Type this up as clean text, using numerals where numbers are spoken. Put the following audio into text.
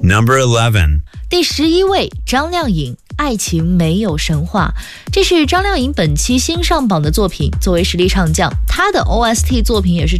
Number 11. 第11位，张靓颖，爱情没有神话。这是张靓颖本期新上榜的作品，作为实力唱将，她的 OST 作品也是